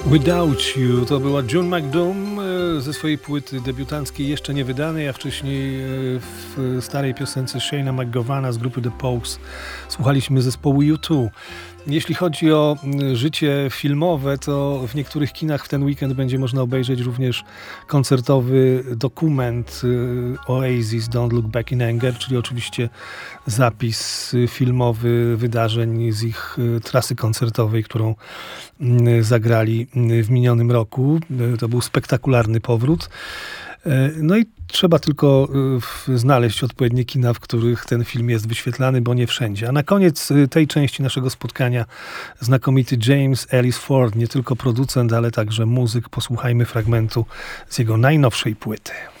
Without You to była June McDoom ze swojej płyty debiutanckiej, jeszcze nie wydanej, a wcześniej w starej piosence Shane'a McGovana z grupy The Pogues słuchaliśmy zespołu U2. Jeśli chodzi o życie filmowe, to w niektórych kinach w ten weekend będzie można obejrzeć również koncertowy dokument Oasis Don't Look Back in Anger, czyli oczywiście zapis filmowy wydarzeń z ich trasy koncertowej, którą zagrali w minionym roku. To był spektakularny powrót. No i trzeba tylko znaleźć odpowiednie kina, w których ten film jest wyświetlany, bo nie wszędzie. A na koniec tej części naszego spotkania znakomity James Ellis Ford, nie tylko producent, ale także muzyk. Posłuchajmy fragmentu z jego najnowszej płyty.